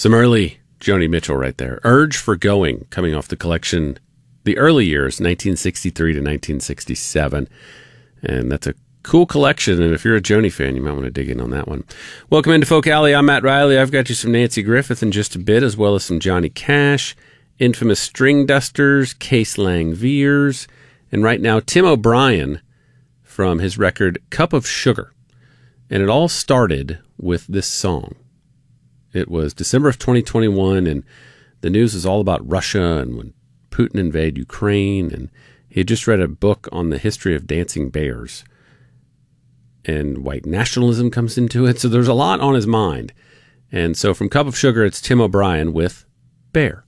Some early Joni Mitchell right there. Urge for Going, coming off the collection, the early years, 1963 to 1967. And that's a cool collection, and if you're a Joni fan, you might want to dig in on that one. Welcome into Folk Alley. I'm Matt Riley. I've got you some Nancy Griffith in just a bit, as well as some Johnny Cash, Infamous String Dusters, Case Lang Veers, and right now, Tim O'Brien from his record Cup of Sugar. And it all started with this song. It was December of 2021, and the news was all about Russia and when Putin invaded Ukraine, and he had just read a book on the history of dancing bears. And white nationalism comes into it, so there's a lot on his mind. And so from Cup of Sugar, it's Tim O'Brien with Bear.